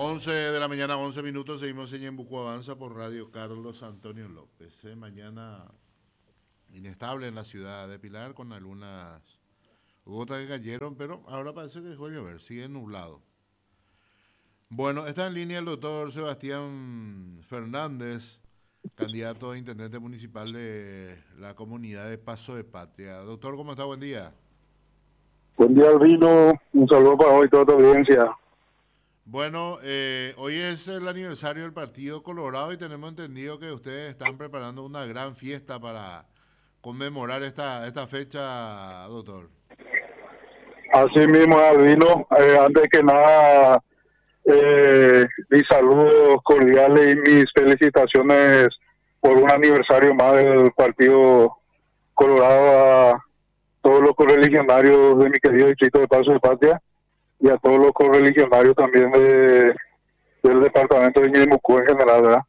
11 de la mañana, 11 minutos, seguimos en Ñembucú Avanza por Radio Carlos Antonio López. Mañana inestable en la ciudad de Pilar con algunas gotas que cayeron, pero ahora parece que dejó de llover, sigue nublado. Bueno, está en línea el doctor Sebastián Fernández, candidato a intendente municipal de la comunidad de Paso de Patria. Doctor, ¿cómo está? Buen día. Buen día, Albino. Un saludo para hoy toda tu audiencia. Bueno, hoy es el aniversario del Partido Colorado y tenemos entendido que ustedes están preparando una gran fiesta para conmemorar esta fecha, doctor. Así mismo, Albino. Antes que nada, mis saludos cordiales y mis felicitaciones por un aniversario más del Partido Colorado a todos los correligionarios de mi querido distrito de Paso de Patria y a todos los correligionarios también del departamento de Ñemucú en general, ¿verdad?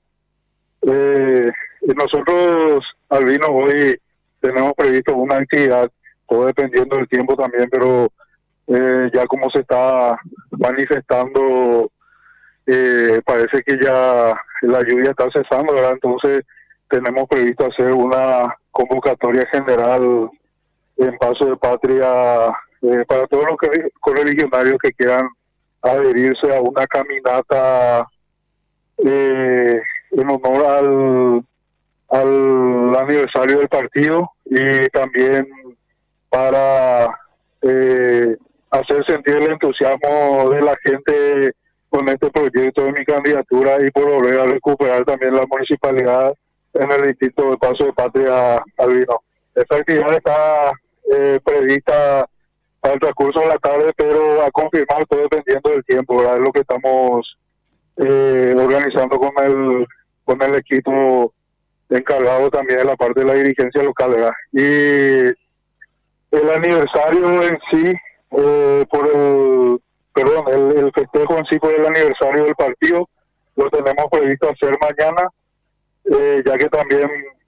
Nosotros, Albino, hoy tenemos previsto una actividad, todo dependiendo del tiempo también, pero ya como se está manifestando, parece que ya la lluvia está cesando, ¿verdad? Entonces tenemos previsto hacer una convocatoria general en Paso de Patria para todos los correligionarios que quieran adherirse a una caminata en honor al aniversario del partido y también para hacer sentir el entusiasmo de la gente con este proyecto de mi candidatura y por volver a recuperar también la municipalidad en el distrito de Paso de Patria, Albino. Esta actividad está prevista para el transcurso de la tarde, pero a confirmar todo dependiendo del tiempo, ¿verdad? Es lo que estamos organizando con el equipo encargado también de la parte de la dirigencia local, ¿verdad? Y el aniversario en sí, el festejo en sí por el aniversario del partido, lo tenemos previsto hacer mañana, ya que también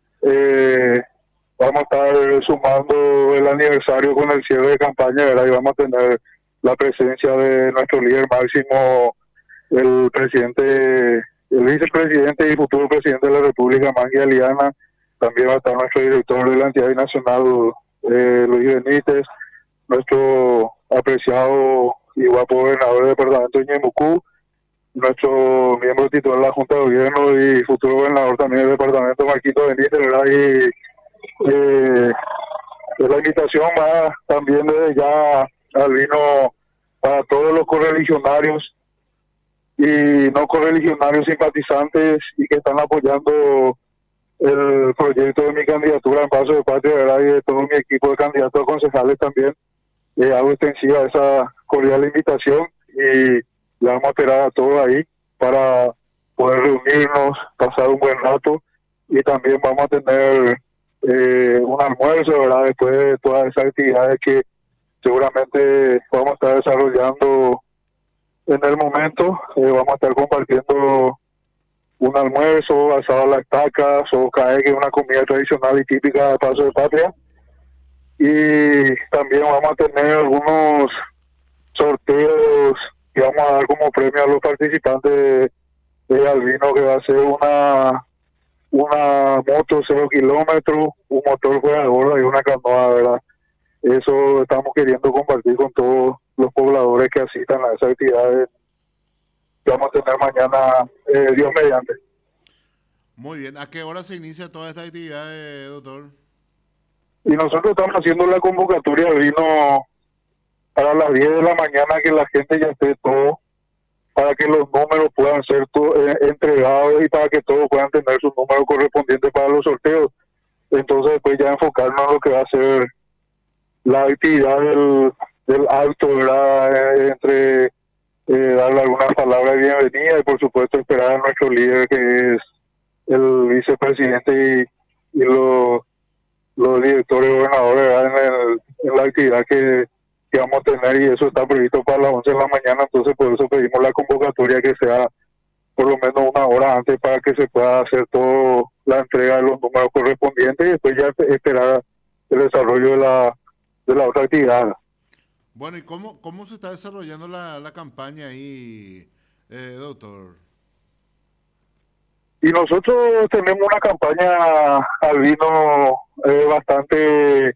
vamos a estar sumando el aniversario con el cierre de campaña, ¿verdad? Y vamos a tener la presencia de nuestro líder máximo, el vicepresidente y futuro presidente de la República, Mangui Aliana. También va a estar nuestro director de la entidad nacional, Luis Benítez, nuestro apreciado y guapo gobernador del departamento de Ñemucú, nuestro miembro titular de la Junta de Gobierno y futuro gobernador también del departamento, Marquito Benítez, ¿verdad? Y la invitación va también desde ya, Albino, para todos los correligionarios y no correligionarios simpatizantes y que están apoyando el proyecto de mi candidatura en Paso de Patria, ¿verdad? Y de todo mi equipo de candidatos a concejales también. Hago extensiva esa cordial invitación y le vamos a esperar a todos ahí para poder reunirnos, pasar un buen rato y también vamos a tener un almuerzo, ¿verdad? Después de todas esas actividades que seguramente vamos a estar desarrollando en el momento, vamos a estar compartiendo un almuerzo, asado a las estacas o cae, que es una comida tradicional y típica de Paso de Patria. Y también vamos a tener algunos sorteos que vamos a dar como premio a los participantes de Albino, que va a ser una moto 0 kilómetros, un motor fuera de borda y una canoa, ¿verdad? Eso estamos queriendo compartir con todos los pobladores que asistan a esas actividades que vamos a tener mañana, Dios mediante. Muy bien, ¿a qué hora se inicia toda esta actividad, doctor? Y nosotros estamos haciendo la convocatoria de vino para las 10 de la mañana, que la gente ya esté todo, para que los números puedan ser entregados y para que todos puedan tener sus números correspondientes para los sorteos. Entonces después ya enfocarnos en lo que va a ser la actividad del acto, ¿verdad? Entre darle algunas palabras de bienvenida y por supuesto esperar a nuestro líder, que es el vicepresidente y los directores gobernadores, ¿verdad? En la actividad que vamos a tener, y eso está previsto para las 11 de la mañana. Entonces por eso pedimos la convocatoria que sea por lo menos una hora antes para que se pueda hacer toda la entrega de los números correspondientes y después ya esperar el desarrollo de la otra actividad. Bueno, ¿y cómo se está desarrollando la campaña ahí, doctor? Y nosotros tenemos una campaña al vino bastante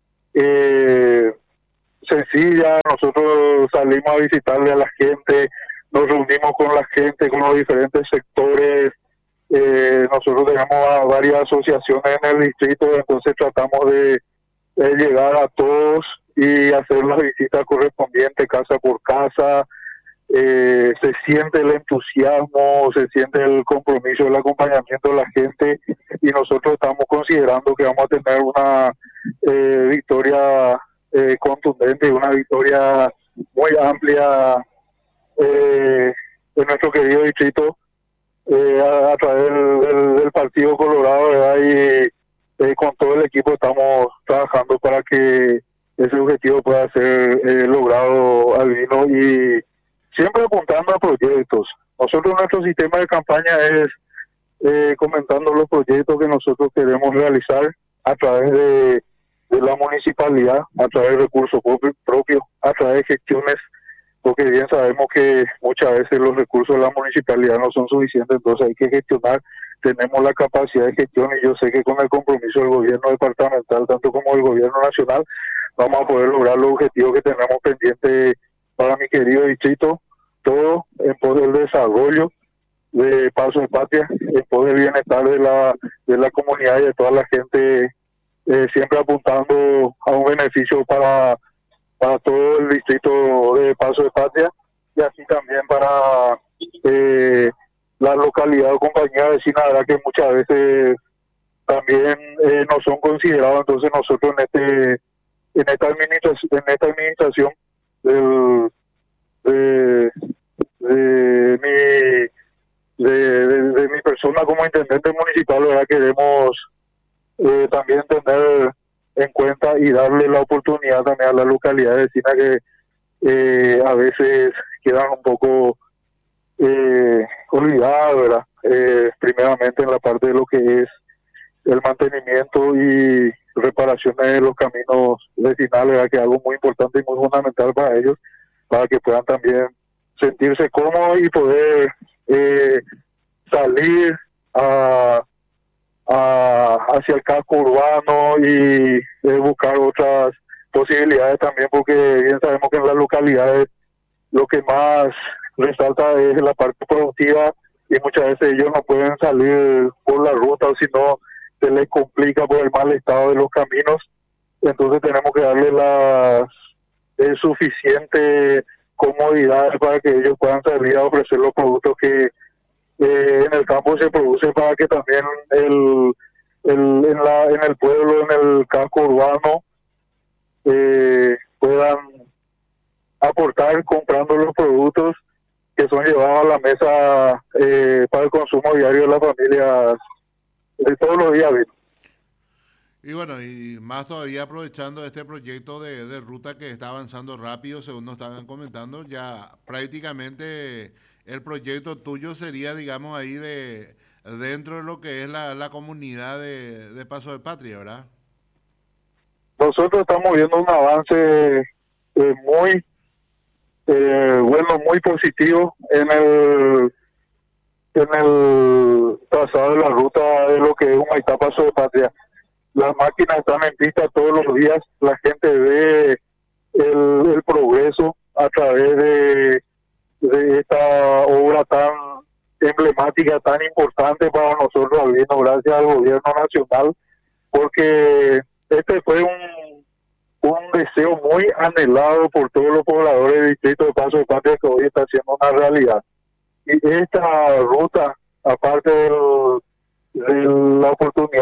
sencilla. Nosotros salimos a visitarle a la gente, nos reunimos con la gente, con los diferentes sectores. Nosotros tenemos varias asociaciones en el distrito, entonces tratamos de llegar a todos y hacer las visitas correspondientes casa por casa. Se siente el entusiasmo, se siente el compromiso, el acompañamiento de la gente, y nosotros estamos considerando que vamos a tener una victoria contundente, una victoria muy amplia en nuestro querido distrito a través del Partido Colorado, ¿verdad? Y con todo el equipo estamos trabajando para que ese objetivo pueda ser logrado, Albino, y siempre apuntando a proyectos. Nosotros, nuestro sistema de campaña es comentando los proyectos que nosotros queremos realizar a través de la municipalidad, a través de recursos propios, a través de gestiones, porque bien sabemos que muchas veces los recursos de la municipalidad no son suficientes, entonces hay que gestionar. Tenemos la capacidad de gestión y yo sé que con el compromiso del gobierno departamental, tanto como del gobierno nacional, vamos a poder lograr los objetivos que tenemos pendientes para mi querido distrito, todo en pos del desarrollo de Paso de Patria, en pos del bienestar de la comunidad y de toda la gente, siempre apuntando a un beneficio para todo el distrito de Paso de Patria, y así también para la localidad o compañía vecina, ¿verdad? Que muchas veces también no son considerados. Entonces nosotros en esta administración de mi persona como intendente municipal, ¿verdad? Queremos también tener en cuenta y darle la oportunidad también a la localidad vecina que a veces quedan un poco olvidadas, ¿verdad? Primeramente en la parte de lo que es el mantenimiento y reparaciones de los caminos vecinales, ¿verdad? Que es algo muy importante y muy fundamental para ellos, para que puedan también sentirse cómodos y poder salir hacia el casco urbano y buscar otras posibilidades también, porque bien sabemos que en las localidades lo que más resalta es la parte productiva, y muchas veces ellos no pueden salir por la ruta, o si no se les complica por el mal estado de los caminos. Entonces tenemos que darle la suficiente comodidad para que ellos puedan salir a ofrecer los productos que en el campo se produce, para que también en el pueblo, en el casco urbano, puedan aportar comprando los productos que son llevados a la mesa para el consumo diario de las familias de todos los días. Y bueno, y más todavía aprovechando este proyecto de ruta que está avanzando rápido, según nos estaban comentando, ya prácticamente el proyecto tuyo sería, digamos, ahí dentro de lo que es la comunidad de Paso de Patria, ¿verdad? Nosotros estamos viendo un avance muy bueno, muy positivo en el trazado de la ruta de lo que es Humaitá Paso de Patria. Las máquinas están en pista todos los días, la gente ve el progreso a través de esta obra tan emblemática, tan importante para nosotros, Albino, gracias al gobierno nacional, porque este fue un deseo muy anhelado por todos los pobladores del distrito de Paso de Patria, que hoy está siendo una realidad. Y esta ruta, aparte de la oportunidad